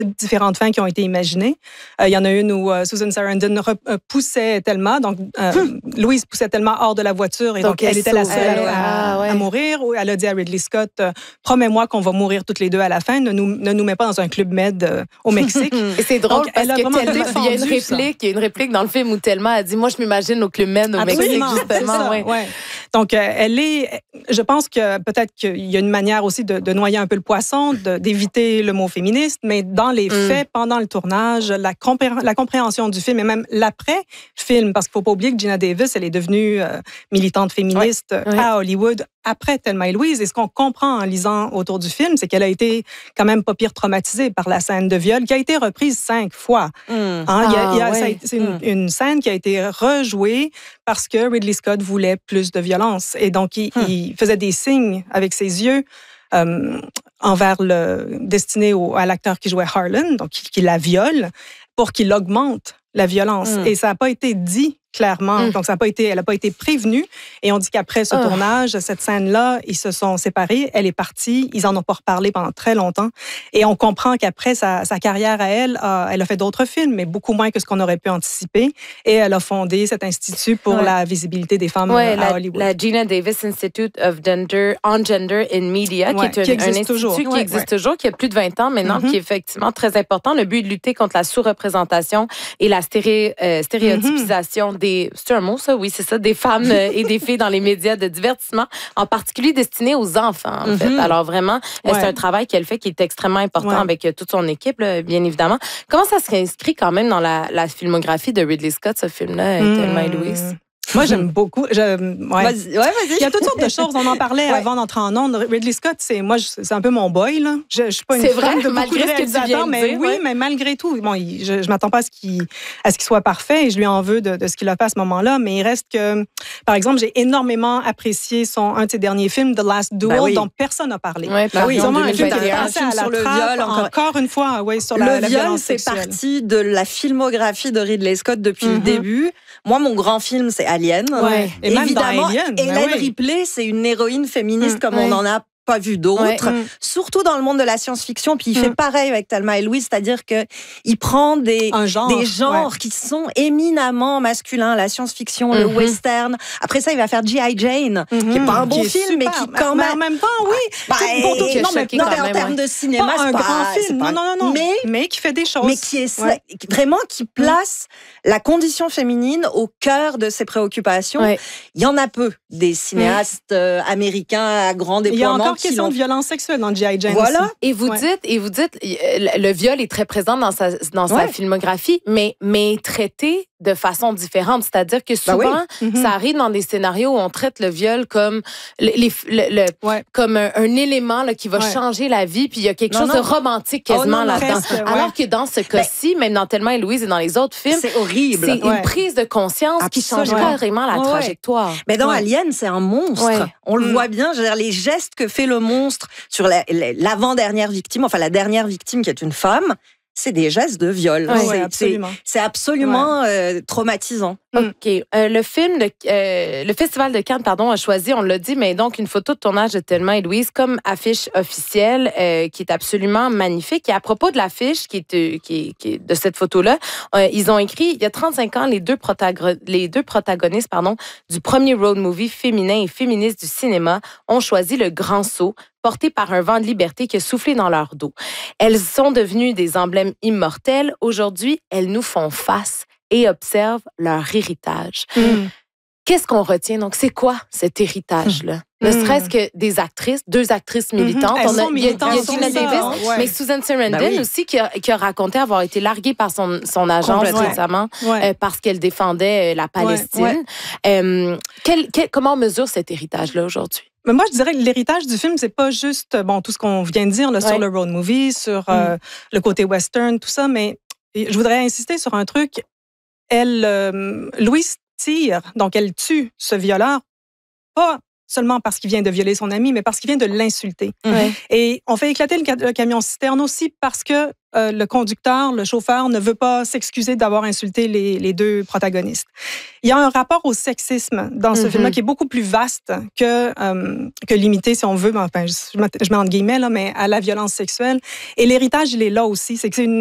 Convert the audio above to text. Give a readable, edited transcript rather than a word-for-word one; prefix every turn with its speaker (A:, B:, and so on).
A: différentes fins qui ont été imaginées. Il y en a une où Susan Sarandon poussait Thelma, donc Louise poussait Thelma hors de la voiture et donc elle était la seule à mourir. Ou elle a dit à Ridley Scott, promets-moi qu'on va mourir toutes les deux à la fin, ne nous mets pas dans un club med au Mexique.
B: Et c'est drôle donc, parce que il y a une réplique dans le film où Thelma a dit, moi je m'imagine au club med au Mexique justement.
A: Ouais. Donc je pense que peut-être qu'il y a une manière aussi de noyer un peu le poisson, d'éviter le mot féministe, mais dans les faits, pendant le tournage, la compréhension du film et même l'après-film, parce qu'il ne faut pas oublier que Geena Davis, elle est devenue militante féministe à Hollywood après Thelma et Louise. Et ce qu'on comprend en lisant autour du film, c'est qu'elle a été quand même pas pire traumatisée par la scène de viol qui a été reprise 5 fois. C'est une scène qui a été rejouée parce que Ridley Scott voulait plus de violence. Et donc, il faisait des signes avec ses yeux destiné à l'acteur qui jouait Harlan, donc qui la viole, pour qu'il augmente la violence. Et ça n'a pas été dit clairement. Donc, elle n'a pas été prévenue. Et on dit qu'après ce tournage, cette scène-là, ils se sont séparés. Elle est partie. Ils en ont pas reparlé pendant très longtemps. Et on comprend qu'après sa carrière à elle a fait d'autres films, mais beaucoup moins que ce qu'on aurait pu anticiper. Et elle a fondé cet institut pour la visibilité des femmes à Hollywood.
B: La Geena Davis Institute of Gender in Media, qui est un institut qui existe toujours, qui a plus de 20 ans maintenant, qui est effectivement très important. Le but est de lutter contre la sous-représentation et la stéréotypisation c'est un mot, ça? Oui, c'est ça, des femmes et des filles dans les médias de divertissement, en particulier destinés aux enfants, en fait. Alors vraiment, c'est un travail qu'elle fait qui est extrêmement important avec toute son équipe, là, bien évidemment. Comment ça s'inscrit quand même dans la filmographie de Ridley Scott, ce film-là, Thelma et Louise?
A: Moi, j'aime beaucoup.
C: Vas-y.
A: Il y a toutes sortes de choses. On en parlait avant d'entrer en ondes. Ridley Scott, c'est un peu mon boy. Là. Je suis pas une fan de beaucoup de réalisateurs, mais mais malgré tout, bon, je m'attends pas à ce qu'il soit parfait et je lui en veux de ce qu'il a fait à ce moment-là. Mais il reste que, par exemple, j'ai énormément apprécié un de ses derniers films, The Last Duel, dont personne n'a parlé.
C: Vraiment un film sur le viol.
A: Encore une fois, sur
C: la
A: violence
C: sexuelle. Le viol fait partie de la filmographie de Ridley Scott depuis le début. Moi, mon grand film, c'est Alien.
A: Et évidemment,
C: Hélène Ripley, c'est une héroïne féministe comme on n'en a pas vu d'autres, surtout dans le monde de la science-fiction. Puis il fait pareil avec Thelma et Louise, c'est-à-dire que il prend des genres qui sont éminemment masculins, la science-fiction, le western. Après ça, il va faire G.I. Jane, qui est pas un bon film, mais qui quand même...
A: Mais en même temps,
C: en termes de cinéma,
A: c'est pas un grand film. Non. Mais qui fait des choses.
C: Mais qui est vraiment qui place la condition féminine au cœur de ses préoccupations. Il y en a peu des cinéastes américains à grand déploiement.
A: Il y a encore question de violence sexuelle dans G.I. Jane
C: aussi.
B: Et vous dites, le viol est très présent dans sa filmographie, mais traité de façon différente. C'est-à-dire que souvent, ça arrive dans des scénarios où on traite le viol comme comme un élément là, qui va changer la vie, puis il y a quelque chose de romantique quasiment là-dedans. Alors que dans ce cas-ci, même dans Thelma et Louise et dans les autres films,
C: c'est horrible.
B: C'est une prise de conscience qui change carrément la trajectoire.
C: Mais dans Alien, c'est un monstre. On le voit bien. Je veux dire, les gestes que fait le monstre sur l'avant-dernière victime, enfin la dernière victime qui est une femme, c'est des gestes de viol. C'est absolument traumatisant.
B: OK. Le Festival de Cannes, a choisi, on l'a dit, mais donc une photo de tournage de Thelma et Louise comme affiche officielle qui est absolument magnifique. Et à propos de l'affiche qui est de cette photo-là, ils ont écrit, il y a 35 ans, les deux protagonistes du premier road movie féminin et féministe du cinéma ont choisi le grand saut porté par un vent de liberté qui a soufflé dans leur dos. Elles sont devenues des emblèmes immortels. Aujourd'hui, elles nous font face et observent leur héritage. Qu'est-ce qu'on retient? Donc, c'est quoi cet héritage-là? Ne serait-ce que des actrices, 2 actrices militantes.
A: Il y a
B: Geena Davis, mais Susan Sarandon aussi qui a raconté avoir été larguée par son agence récemment parce qu'elle défendait la Palestine. Comment on mesure cet héritage-là aujourd'hui?
A: Mais moi, je dirais que l'héritage du film, c'est pas juste tout ce qu'on vient de dire là, sur le road movie, sur le côté western, tout ça, mais je voudrais insister sur un truc. Louise tire, donc elle tue ce violeur, pas seulement parce qu'il vient de violer son ami, mais parce qu'il vient de l'insulter. Et on fait éclater le camion-citerne aussi parce que le conducteur, le chauffeur, ne veut pas s'excuser d'avoir insulté les deux protagonistes. Il y a un rapport au sexisme dans ce film-là qui est beaucoup plus vaste que limité, si on veut, enfin, je mets entre guillemets, là, mais à la violence sexuelle. Et l'héritage, il est là aussi. C'est que c'est